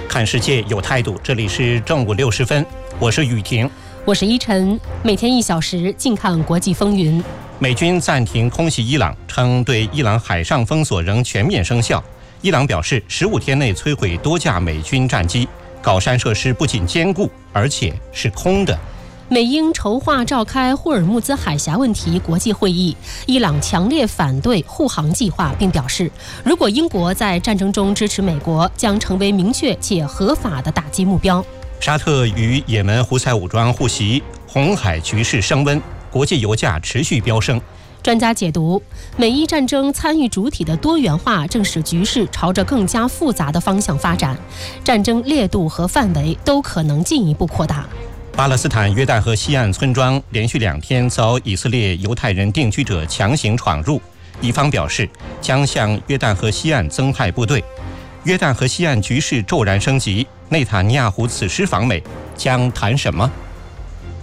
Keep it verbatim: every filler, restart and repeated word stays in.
看世界有态度，这里是正午六时分，我是雨婷， 我是依晨，每天一小时，静看国际风云。 美军暂停空袭伊朗，称对伊朗海上封锁仍全面生效。伊朗表示，十五天内摧毁多架美军战机，镐山设施不仅坚固，而且是空的。 美英筹划召开霍尔木兹海峡问题国际会议，伊朗强烈反对护航计划，并表示，如果英国在战争中支持美国，将成为明确且合法的打击目标。 沙特与也门胡塞武装互袭，红海局势升温，国际油价持续飙升。 专家解读，美伊战争参与主体的多元化正使局势朝着更加复杂的方向发展，战争烈度和范围都可能进一步扩大。 巴勒斯坦约旦河西岸村庄连续两天遭以色列犹太人定居者强行闯入，以方表示将向约旦河西岸增派部队。约旦河西岸局势骤然升级，内塔尼亚胡此时访美将谈什么？